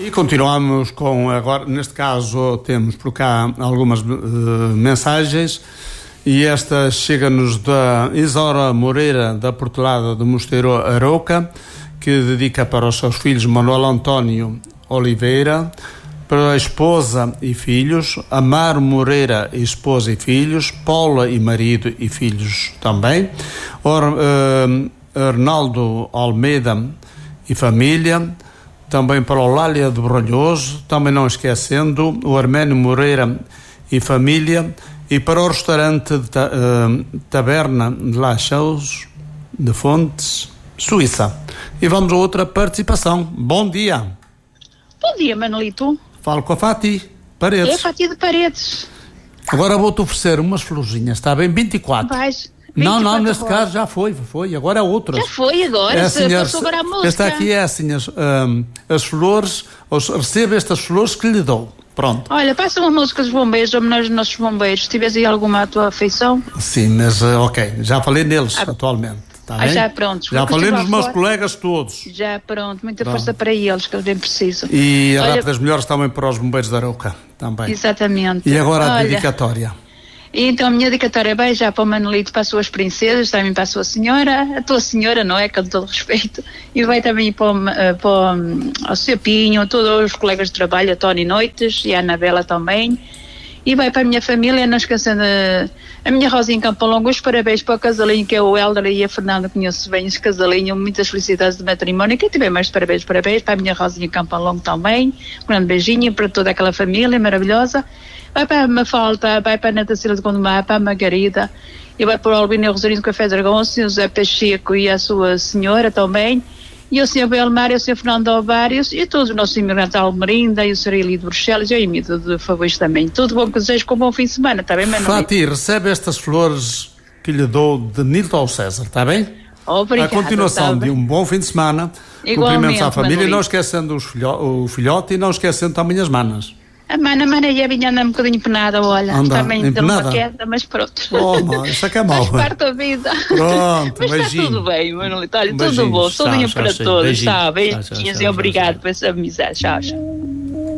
E continuamos com, agora, neste caso, temos por cá algumas mensagens, e esta chega-nos da Isaura Moreira, da Portelada do Mosteiro Arouca, que dedica para os seus filhos Manuel António Oliveira, para a esposa e filhos, Amaro Moreira, esposa e filhos, Paula e marido e filhos também, Arnaldo Almeida e família, também para o Lália de Brolhoso, também não esquecendo o Arménio Moreira e família, e para o restaurante Taberna de Lachaux de Fontes, Suíça. E vamos a outra participação. Bom dia. Bom dia, Manolito. Falo com a Fati Paredes. É a Fati de Paredes. Agora vou-te oferecer umas florzinhas, está bem? 24. Vais. Não, neste caso já foi, agora é outras. Já foi agora, passou agora a música. Esta aqui é assim, as flores, receba estas flores que lhe dou. Pronto. Olha, passa uma música dos bombeiros, homenagem aos nossos bombeiros. Se tivesse aí alguma à tua afeição? Sim, mas ok, já falei neles atualmente. Tá bem? Já pronto. Já falei nos meus colegas todos. Já pronto, muita força para eles, que eles bem precisam. E a Rádio das Melhores também para os bombeiros da Arouca, também. Exatamente. E agora a dedicatória. E então a minha dedicatória vai já para o Manolito, para as suas princesas, também para a sua senhora, a tua senhora, não é? Com todo respeito. E vai também para o Sr. Pinho, todos os colegas de trabalho, a Tony Noites e a Anabela também. E vai para a minha família, não esquecendo a minha Rosinha em Campo Longo, os parabéns para o casalinho, que é o Helder e a Fernanda, conheço bem esse casalinho, muitas felicidades de matrimónio, que tiver mais parabéns para a minha Rosinha em Campo Longo também, um grande beijinho para toda aquela família maravilhosa. Vai para a Mafalda, vai para a Neta Cila de Gondomar, para a Margarida, e vai para o Albino Rosarinho do Café Dragão, o Sr. José Pacheco e a sua senhora também, e o Sr. Belmar e o Sr. Fernando Alvários, e todos os nossos imigrantes, a Almerinda e o Sr. Eli de Bruxelas, e o Emílio de Favões também. Tudo bom que desejo, com um bom fim de semana, está bem, Manuel? Fati, recebe estas flores que lhe dou de Nilton ao César, está bem? Obrigada. A continuação de um bom fim de semana, cumprimentos à família, Manolito. E não esquecendo o filhote e não esquecendo também as manas. A mana já vinha andando um bocadinho penada, olha. Anda, também deu uma queda, mas pronto. Oh, não, isso é que é mau. Faz parte da vida. Pronto, mas beijinho. está tudo bem, Manolito. Olha, tudo bom. Saudinho para todos. Tchau, beijinhos e obrigado por essa amizade. Tchau, tchau.